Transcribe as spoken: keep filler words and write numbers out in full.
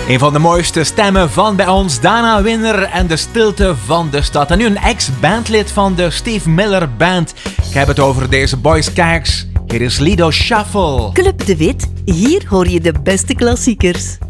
Een van de mooiste stemmen van bij ons, Dana Winner en De Stilte van de Stad. En nu een ex-bandlid van de Steve Miller Band. Ik heb het over deze Boys Kijks. Hier is Lido Shuffle. Club de Wit, hier hoor je de beste klassiekers.